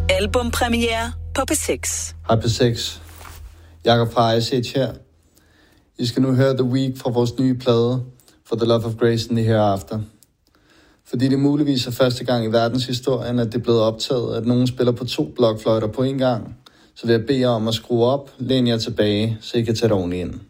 Albumpremiere på P6. Hej P6. Jakob fra Ice her. I skal nu høre The Week fra vores nye plade For the Love of Grace and the Hereafter. Fordi det muligvis er første gang i verdenshistorien, at det er blevet optaget, at nogen spiller på 2 blokfløjter på en gang, så vil jeg bede jer om at skrue op, læn jer tilbage, så I kan tage det ordentligt ind.